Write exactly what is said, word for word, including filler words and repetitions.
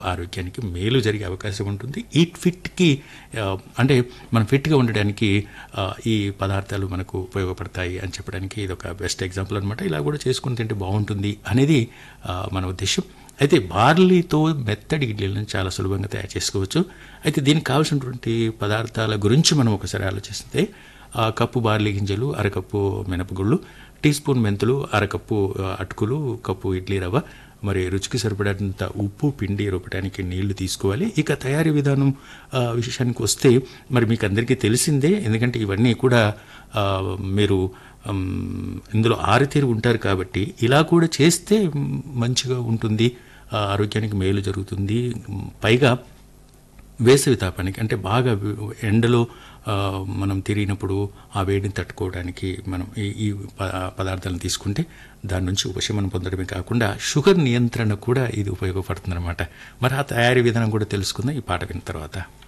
ఆరోగ్యానికి మేలు జరిగే అవకాశం ఉంటుంది. ఈట్ ఫిట్‌కి ఆహ్, అంటే మనం ఫిట్‌గా ఉండడానికి ఆహ్, ఈ పదార్థాలు మనకు ఉపయోగపడతాయి అని చెప్పడానికి ఇదొక బెస్ట్ ఎగ్జాంపుల్ అనమాట. ఇలా కూడా చేసుకొని తింటే బావుంటుంది అనేది ఆహ్, మన ఉద్దేశ్యం. అయితే బార్లీతో మెత్తటి ఇడ్లీలను చాలా సులభంగా తయారు చేసుకోవచ్చు. అయితే దీనికి కావాల్సినటువంటి పదార్థాల గురించి మనం ఒకసారి ఆలోచిస్తే ఆహ్, కప్పు బార్లీ గింజలు, అరకప్పు మినపగుళ్ళు, టీ స్పూన్ మెంతులు, అరకప్పు ఆహ్, అటుకులు, కప్పు ఇడ్లీ రవ్వ, మరి రుచికి సరిపడినంత ఉప్పు, పిండి రుబ్బడానికి నీళ్లు తీసుకోవాలి. ఇక తయారీ విధానం ఆహ్, విషయానికి వస్తే మరి మీకు అందరికీ తెలిసిందే. ఎందుకంటే ఇవన్నీ కూడా ఆహ్, మీరు హ్మ్, ఇందులో ఆరితేరి ఉంటారు కాబట్టి ఇలా కూడా చేస్తే మ్, మంచిగా ఉంటుంది. ఆహ్, ఆరోగ్యానికి మేలు జరుగుతుంది. మ్, పైగా వేసవి తాపానికి అంటే బాగా వి- ఎండలో ఆ, మనం తిరిగినప్పుడు ఆ వేడిని తట్టుకోవడానికి మనం ఈ ఈ ప- పదార్థాలను తీసుకుంటే దాని నుంచి ఉపశమనం పొందడమే కాకుండా షుగర్ నియంత్రణ కూడా ఇది ఉపయోగపడుతుందన్నమాట. మరి ఆ తయారీ విధానం కూడా తెలుసుకుందాం ఈ పాట విన్న తర్వాత.